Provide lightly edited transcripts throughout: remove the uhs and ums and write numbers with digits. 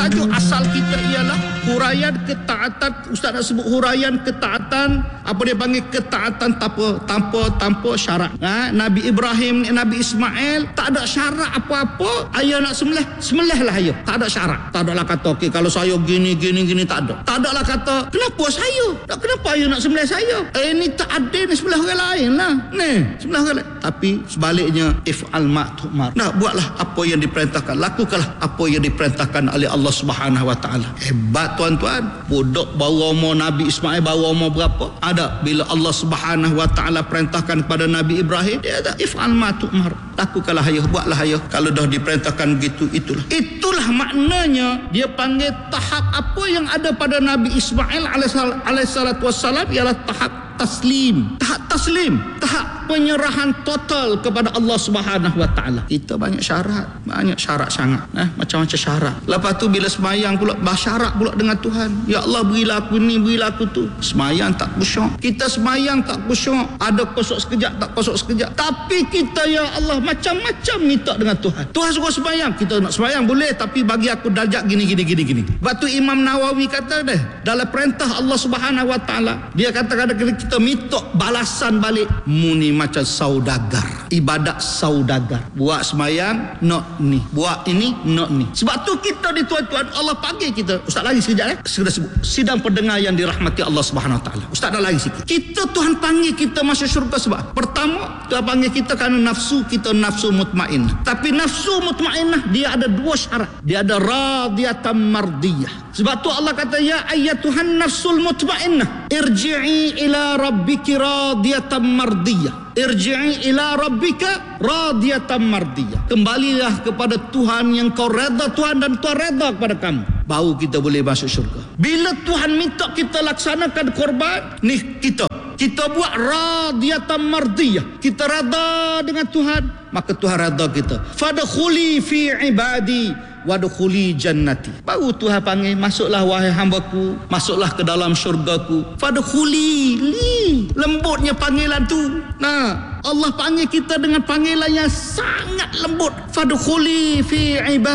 tajuk asal kita ialah huraian ketaatan. Ustaz nak sebut huraian ketaatan, apa dia panggil, ketaatan tanpa syarat. Nabi Ibrahim, Nabi Ismail tak ada syarat apa-apa. Ayah nak sembelih lah ayah. Tak ada syarat. Tak adalah kata okey kalau saya gini tak ada. Tak adalah kata kenapa saya? Kenapa ayah nak sembelih saya? Ini tak adil ni, sebelah orang lain lah. Ni sebelah orang lain. Tapi sebaliknya, if'al ma tu'mar. Nah, buatlah apa yang diperintahkan, lakukanlah apa yang diperintahkan oleh Allah Subhanahu wa taala. Hebat tuan-tuan. Budak baru umur Nabi Ismail baru umur berapa? Ada bila Allah Subhanahu wa taala perintahkan kepada Nabi Ibrahim, dia ada if'al ma tu'mar. Lakukanlah ayah, buatlah ayah. Kalau dah diperintahkan gitu, itulah maknanya dia panggil tahap apa yang ada pada Nabi Ismail alaihissalatu wassalam ialah tahap taslim. Tahap penyerahan total kepada Allah Subhanahu wa taala. Kita banyak syarat sangat, macam-macam syarat. Lepas tu bila semayang pula bersyarat pula dengan Tuhan. Ya Allah, berilah aku ni, berilah aku tu. Semayang tak khusyuk. Kita semayang tak khusyuk, ada kosok sekejap, tak kosok sekejap. Tapi kita ya Allah macam-macam minta dengan Tuhan. Tuhan suruh semayang, kita nak semayang boleh, tapi bagi aku darjat gini. Lepas tu Imam Nawawi kata dalam perintah Allah Subhanahu wa taala, dia kata kadang-kadang kita minta balasan balik muni macam saudagar, ibadat saudagar. Buat semayang nak ni, buat ini nak ni. Sebab tu kita di tuan-tuan, Allah panggil kita. Ustaz lagi sekejap sudah sebut sidang pendengar yang dirahmati Allah Subhanahu wa taala. Ustaz dah lagi sikit. Kita Tuhan panggil kita masuk syurga sebab pertama Tuhan panggil kita kerana nafsu kita nafsu mutmainnah. Tapi nafsu mutmainnah dia ada dua syarat. Dia ada radiyatan mardiyah. Sebab tu Allah kata ya ayyatuhan nafsul mutmainnah irji'i ila rabbiki radiyatan mardiyah. Irji'i ila rabbika radiyatan mardiyah. Kembalilah kepada Tuhan yang kau redha Tuhan dan Tuhan redha kepada kamu. Baru kita boleh masuk syurga. Bila Tuhan minta kita laksanakan korban, ni kita buat radiyatan mardiyah. Kita redha dengan Tuhan, maka Tuhan redha kita. Fadkhuli fi ibadi wadkhuli jannati. Baru Tuhan panggil, masuklah wahai hamba-Ku, masuklah ke dalam syurga-Ku. Fadkhuli, lembutnya panggilan tu. Nah, Allah panggil kita dengan panggilan yang sangat lembut. Fadkhuli fi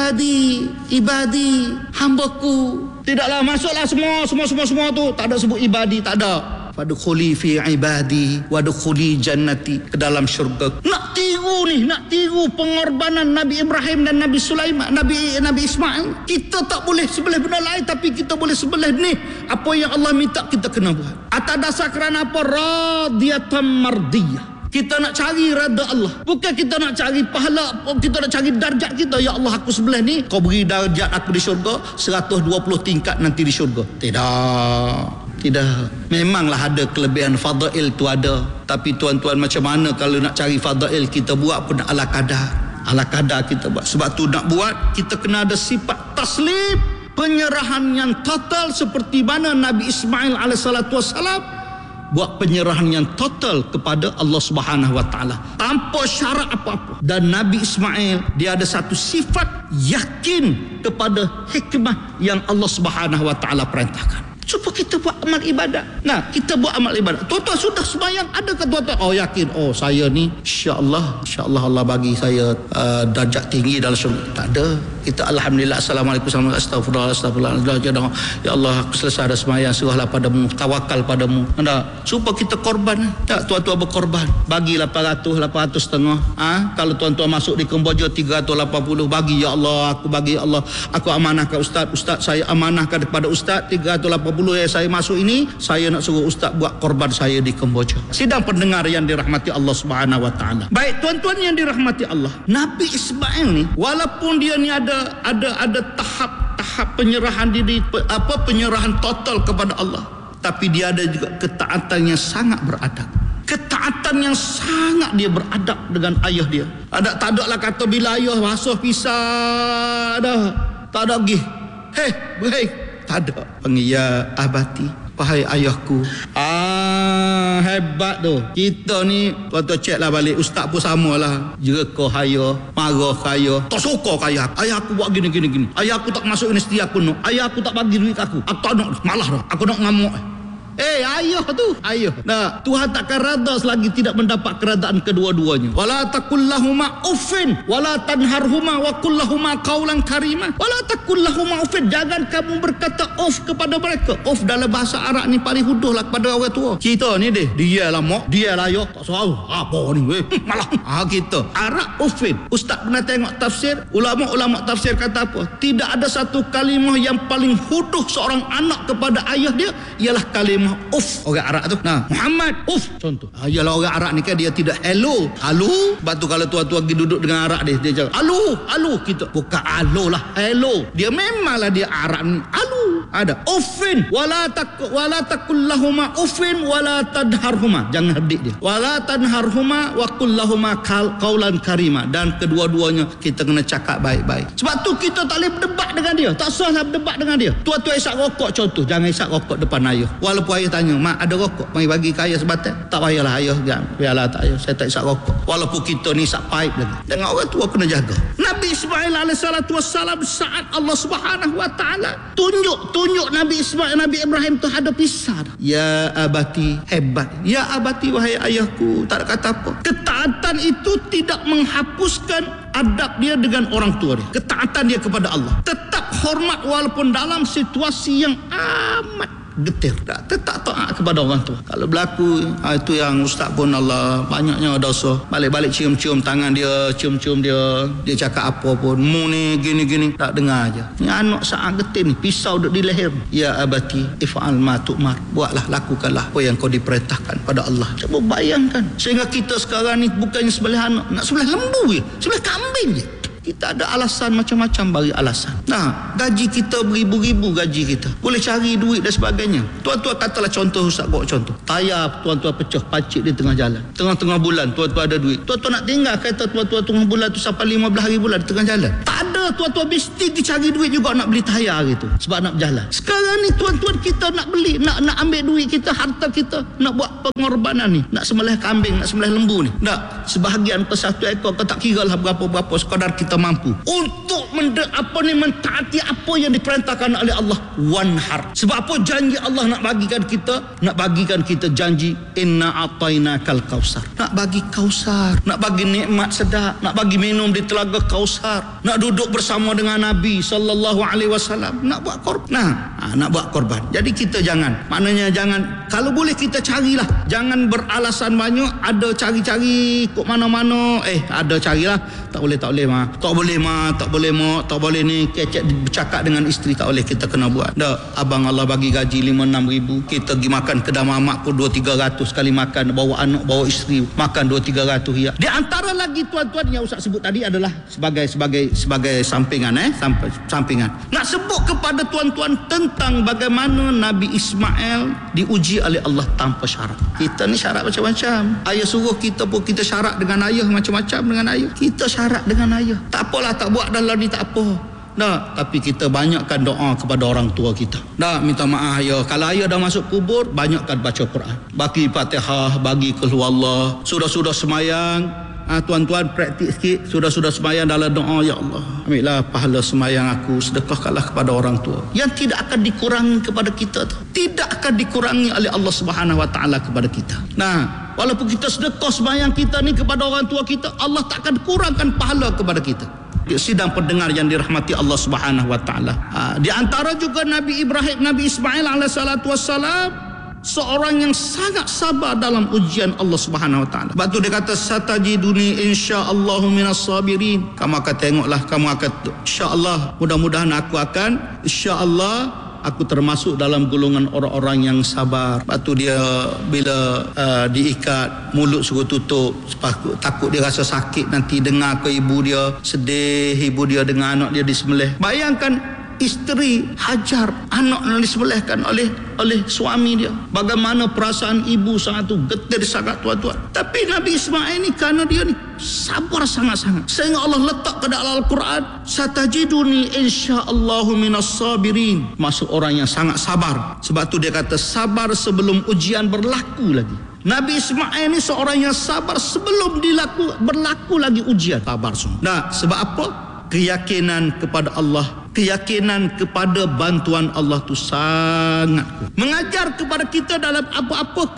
ibadi, hamba-Ku. Tidaklah masuklah semua tu, tak ada sebut ibadi, tak ada. Fadkhuli fi ibadi wadkhuli jannati, ke dalam syurga. Nak tiru pengorbanan Nabi Ibrahim dan Nabi Sulaiman, Nabi Ismail. Kita tak boleh sebelah benda lain, tapi kita boleh sebelah ni. Apa yang Allah minta kita kena buat. Atas dasar kerana apa? Radiyatan mardiyah. Kita nak cari redha Allah. Bukan kita nak cari pahala, kita nak cari darjat kita. Ya Allah, aku sebelah ni, kau beri darjat aku di syurga 120 tingkat nanti di syurga. Tidak. Memanglah ada kelebihan fadail tu ada. Tapi tuan-tuan, macam mana kalau nak cari fadail kita buat pun ala kadar kita buat. Sebab tu nak buat kita kena ada sifat taslim, penyerahan yang total seperti mana Nabi Ismail alaihissalatu wassalam buat penyerahan yang total kepada Allah Subhanahu wa taala tanpa syarat apa-apa. Dan Nabi Ismail dia ada satu sifat yakin kepada hikmah yang Allah Subhanahu wa taala perintahkan. Supaya kita buat amal ibadat. Nah, kita buat amal ibadat. Tuan-tuan sudah sembahyang, adakah tuan-tuan yakin saya ni insya-Allah Allah bagi saya darjat tinggi dalam syurga? Tak ada. Kita alhamdulillah, assalamualaikum, astagfirullah. Ya Allah, aku selesai dah sembahyang, serahlah padamu, tawakal padamu. Supaya kita korban. Tak, tuan-tuan berkorban. Bagi 800 setengah. Kalau tuan-tuan masuk di Kemboja 380, bagi ya Allah, aku bagi ya Allah. Aku amanahkan ustaz saya amanahkan kepada ustaz 380 saya masuk ini, saya nak suruh ustaz buat korban saya di Kemboja. Sidang pendengar yang dirahmati Allah Subhanahu wa taala. Baik tuan-tuan yang dirahmati Allah, Nabi Ismail ni walaupun dia ni ada tahap penyerahan diri, penyerahan total kepada Allah, tapi dia ada juga ketaatan yang sangat beradab. Ketaatan yang sangat dia beradab dengan ayah dia. Tak ada lah kata bila ayah basuh pisah tak ada pergi. Baik. Tak ada. Panggil ya abati, wahai ayahku. Hebat tu. Kita ni tuan-tuan ceklah balik, ustaz pun samalah. Jerka kaya, marah kaya, tak suka kaya. Ayah aku buat gini. Ayah aku tak masuk universiti aku nak. Ayah aku tak bagi duit aku tak nak, malah dah. Aku nak ngamuk. Ayah tu, ayah. Nah, Tuhan takkan rada selagi tidak mendapat keredaan kedua-duanya. Wala taqul lahuma uffin wala tanharhuma wa qul lahuma qawlan karima. Wala taqul lahuma uffin, jangan kamu berkata off kepada mereka. Off dalam bahasa Arab ni paling huduhlah kepada orang tua. Kita ni dia lah mak, dia lah ayah, tak salah. Apa ni weh? Malah kita Arab uffin. Ustaz pernah tengok tafsir, ulama-ulama tafsir kata apa? Tidak ada satu kalimah yang paling huduh seorang anak kepada ayah dia ialah kalimah uff. Orang Arab tu. Nah, Muhammad uff contoh. Ialah orang Arab ni kan dia tidak hello. Halo. Lepas tu kalau tua-tua pergi duduk dengan Arab dia cakap halo kita. Bukan halo lah, hello. Dia memanglah dia Arab ni. Halo. Ada uffin wala taqul lahuma uffin wala tadharhuma. Jangan herdik dia. Wala tanharhuma wa qul lahuma qawlan karima. Dan kedua-duanya kita kena cakap baik-baik. Sebab tu kita tak boleh berdebat dengan dia. Tak salah berdebat dengan dia. Tua-tua isap rokok contoh, jangan isap rokok depan ayah. Walaupun ayah tanya, mak ada rokok, mari bagi ke ayah sebatang. Tak payahlah ayah, biarlah tak ayah, saya tak isap rokok. Walaupun kita ni isap pipe lagi. Dengan orang tua kena jaga. Nabi Ismail alaihissalam saat Allah Subhanahu wa taala tunjuk Nabi Ismail, Nabi Ibrahim tu ada pisah. Ya abati, hebat. Ya abati, wahai ayahku. Tak ada kata apa. Ketaatan itu tidak menghapuskan adab dia dengan orang tua dia. Ketaatan dia kepada Allah tetap hormat walaupun dalam situasi yang amat getir. Tetap taat kepada orang tua. Kalau berlaku itu yang ustaz pun Allah banyaknya dosa. Balik-balik cium-cium tangan dia, cium-cium dia cakap apa pun, mu ni gini-gini, tak dengar aja. Ni anak saat getir ni pisau duduk di leher. Ya abati if'al ma tu'mar. Buatlah, lakukanlah apa yang kau diperintahkan pada Allah. Cuba bayangkan, sehingga kita sekarang ni bukannya sebelah anak, nak sebelah lembu je, sebelah kambing je. Kita ada alasan macam-macam bagi alasan. Nah, gaji kita beribu-ribu gaji kita. Boleh cari duit dan sebagainya. Tuan-tuan katalah contoh, Ustaz bawa contoh. Tayar tuan-tuan pecah, pacik di tengah jalan. Tengah-tengah bulan tuan-tuan ada duit. Tuan-tuan nak tinggal kereta tuan-tuan tengah bulan tu sampai 15 hari bulan di tengah jalan. Tak ada, tuan-tuan mesti pergi cari duit juga nak beli tayar gitu. Sebab nak berjalan. Sekarang ni tuan-tuan kita nak beli, nak ambil duit kita, harta kita, nak buat pengorbanan ni. Nak sembelih kambing, nak sembelih lembu ni. Tak, sebahagian per satu ekor kau tak kira lah berapa-berapa sekadar kita mampu untuk mentaati apa yang diperintahkan oleh Allah. Wanhar. Sebab apa janji Allah nak bagikan kita janji inna atainakal kausar. Nak bagi kausar, nak bagi nikmat sedap, nak bagi minum di telaga kausar, nak duduk bersama dengan Nabi sallallahu alaihi wasallam, nak buat korban. Nak buat korban. Jadi kita jangan, maknanya jangan, kalau boleh kita carilah, jangan beralasan banyak, ada cari-cari kok mana-mana, ada carilah, tak boleh mah. Tak boleh mak, tak boleh ni kecek bercakap dengan isteri, tak boleh, kita kena buat. Tak, abang Allah bagi gaji 5-6 ribu, kita pergi makan kedai mamak pun 2-300 sekali makan, bawa anak, bawa isteri, makan 2-300 ya. Di antara lagi tuan-tuan yang Ustaz sebut tadi adalah sebagai sampingan, sampingan. Nak sebut kepada tuan-tuan tentang bagaimana Nabi Ismail diuji oleh Allah tanpa syarat. Kita ni syarat macam-macam. Ayah suruh kita pun kita syarat dengan ayah macam-macam dengan ayah. Kita syarat dengan ayah. Tak apalah, tak buat dalam ni tak apa. Tapi kita banyakkan doa kepada orang tua kita. Minta maaf ayah. Kalau ayah dah masuk kubur, banyakkan baca Quran. Bagi Fatihah, bagi keluar Allah. Sudah semayang, tuan-tuan praktik sikit. Sudah semayang dalam doa, ya Allah, ambillah pahala semayang aku, sedekahkanlah kepada orang tua. Yang tidak akan dikurangi kepada kita tu. Tidak akan dikurangi oleh Allah Subhanahu wa taala kepada kita. Walaupun kita sedekah semayang kita ni kepada orang tua kita, Allah tak akan kurangkan pahala kepada kita. Sidang pendengar yang dirahmati Allah Subhanahu wa taala. Di antara juga Nabi Ibrahim, Nabi Ismail alaihissalatu wassalam, seorang yang sangat sabar dalam ujian Allah Subhanahu wa taala. Sebab tu dia kata satajiduni insyaallahu minas sabirin. Kamu akan tengoklah, kamu akan insyaallah, mudah-mudahan aku termasuk dalam golongan orang-orang yang sabar. Lepas tu dia bila diikat, mulut suruh tutup, takut dia rasa sakit nanti dengar ke ibu dia sedih, ibu dia dengar anak dia disembelih. Bayangkan isteri Hajar, anak yang disembelihkan oleh suami dia. Bagaimana perasaan ibu saat itu, getir sangat tuan-tuan. Tapi Nabi Ismail ni, kerana dia ni sabar sangat-sangat, sehingga Allah letak ke dalam Al-Quran, satajiduni insyaallahu minas sabirin, masuk orang yang sangat sabar. Sebab tu dia kata sabar sebelum ujian berlaku lagi. Nabi Ismail ni seorang yang sabar sebelum berlaku lagi ujian. Sabar semua. Sebab apa? keyakinan kepada Allah, keyakinan kepada bantuan Allah tu sangat kuat. Mengajar kepada kita dalam apa-apa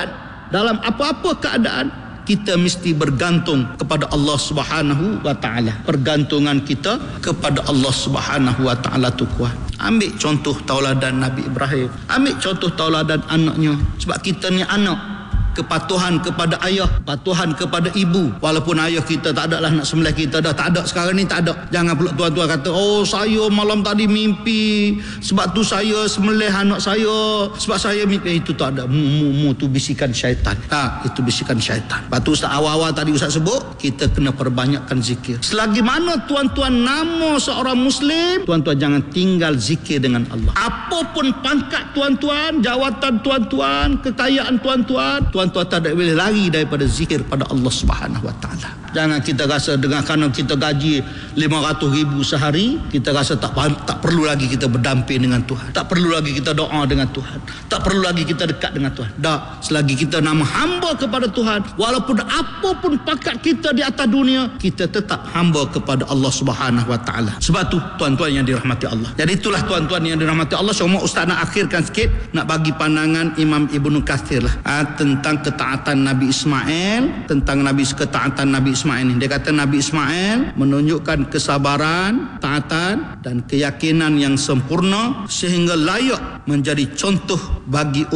keadaan, kita mesti bergantung kepada Allah Subhanahu wa taala. Pergantungan kita kepada Allah Subhanahu wa taala tu kuat. Ambil contoh tauladan Nabi Ibrahim, ambil contoh tauladan anaknya. Sebab kita ni anak, kepatuhan kepada ayah, kepatuhan kepada ibu. Walaupun ayah kita tak ada lah nak sembelih kita, dah tak ada sekarang ni, tak ada. Jangan pula tuan-tuan kata, oh saya malam tadi mimpi, sebab tu saya sembelih anak saya, sebab saya mimpi. Itu tak ada. Tu bisikan syaitan. Itu bisikan syaitan. Lepas tu Ustaz awal-awal tadi Ustaz sebut, kita kena perbanyakkan zikir. Selagi mana tuan-tuan nama seorang Muslim, tuan-tuan jangan tinggal zikir dengan Allah. Apapun pangkat tuan-tuan, jawatan tuan-tuan, kekayaan tuan-tuan tak ada boleh lari daripada zikir pada Allah Subhanahu wa taala. Jangan kita rasa dengan kerana kita gaji 500,000 sehari, kita rasa tak perlu lagi kita berdamping dengan Tuhan. Tak perlu lagi kita doa dengan Tuhan. Tak perlu lagi kita dekat dengan Tuhan. Tak, selagi kita nama hamba kepada Tuhan, walaupun apapun pangkat kita di atas dunia, kita tetap hamba kepada Allah Subhanahu wa taala. Sebab tu tuan-tuan yang dirahmati Allah. Jadi itulah tuan-tuan yang dirahmati Allah. Cuma Ustaz nak akhirkan sikit, nak bagi pandangan Imam Ibnu Katsir lah tentang ketaatan Nabi Ismail, tentang ketaatan Nabi Ismail ini. Dia kata Nabi Ismail menunjukkan kesabaran, taatan dan keyakinan yang sempurna sehingga layak menjadi contoh bagi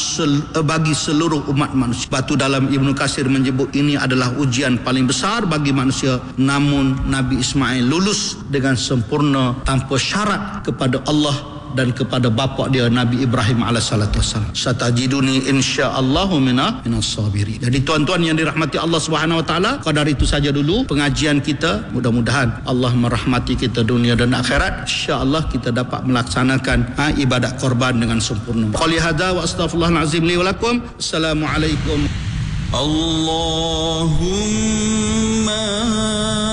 bagi seluruh umat manusia. Sebab tu dalam Ibnu Katsir menyebut ini adalah ujian paling besar bagi manusia. Namun Nabi Ismail lulus dengan sempurna tanpa syarat kepada Allah dan kepada bapa dia Nabi Ibrahim alaihissalatu wassalam. Satajiduni insyaallahu minas sabirin. Jadi tuan-tuan yang dirahmati Allah Subhanahu wa taala, kadar itu saja dulu pengajian kita. Mudah-mudahan Allah merahmati kita dunia dan akhirat. Insya-Allah kita dapat melaksanakan ibadat korban dengan sempurna. Qali hadza wa astaghfirullahal azim li wa lakum. Assalamualaikum. Allahumma